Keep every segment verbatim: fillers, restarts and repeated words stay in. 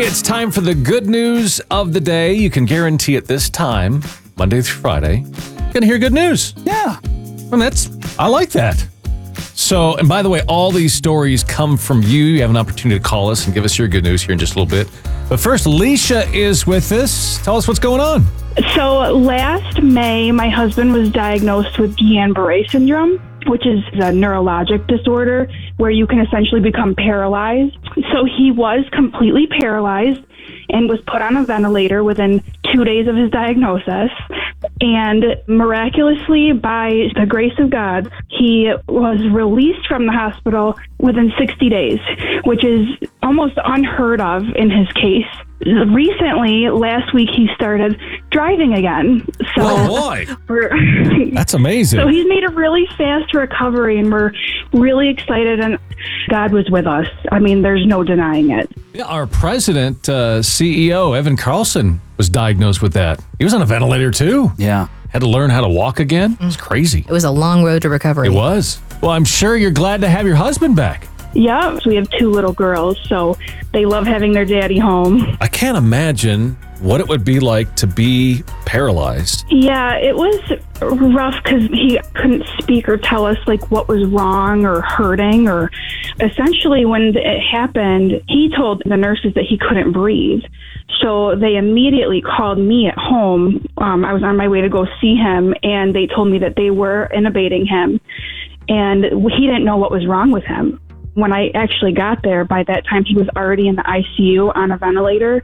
It's time for the good news of the day. You can guarantee at this time, Monday through Friday, you're going to hear good news. Yeah. And that's, I like that. So, and by the way, all these stories come from you. You have an opportunity to call us and give us your good news here in just a little bit. But first, Alicia is with us. Tell us what's going on. So last May, my husband was diagnosed with Guillain-Barré syndrome, which is a neurologic disorder where you can essentially become paralyzed. So he was completely paralyzed and was put on a ventilator within two days of his diagnosis. And miraculously, by the grace of God, he was released from the hospital within sixty days, which is almost unheard of in his case. Recently, last week, he started driving again. So Oh, boy. we're- That's amazing. So he's made a really fast recovery, and we're really excited, and God was with us. I mean, there's no denying it. Yeah, our president, uh, C E O, Evan Carlson, was diagnosed with that. He was on a ventilator, too. Yeah. Had to learn how to walk again. It was crazy. It was a long road to recovery. It was. Well, I'm sure you're glad to have your husband back. Yeah, we have two little girls, so they love having their daddy home. I can't imagine what it would be like to be paralyzed. Yeah, it was rough because he couldn't speak or tell us like what was wrong or hurting, or essentially when it happened, he told the nurses that he couldn't breathe. So they immediately called me at home. Um, I was on my way to go see him, and they told me that they were intubating him, and he didn't know what was wrong with him. When I actually got there, by that time, he was already in the I C U on a ventilator.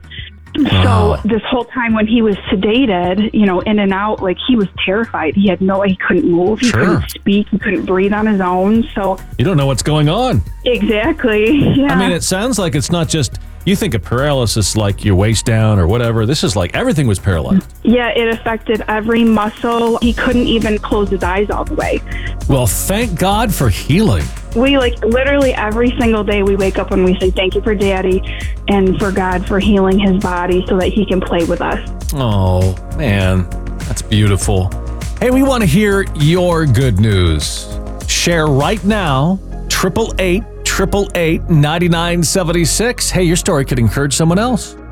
Wow. So this whole time when he was sedated, you know, in and out, like he was terrified. He had no, he couldn't move. He Sure. couldn't speak. He couldn't breathe on his own. So You don't know what's going on. exactly. Yeah. I mean, it sounds like it's not just, you think of paralysis like your waist down or whatever. This is like everything was paralyzed. yeah, it affected every muscle. He couldn't even close his eyes all the way. Well, thank God for healing. We like literally every single day we wake up and we say thank you for Daddy and for God for healing his body so that he can play with us. Oh, man, that's beautiful. Hey, we want to hear your good news. Share right now, triple eight, triple eight, ninety-nine seventy-six. Hey, your story could encourage someone else.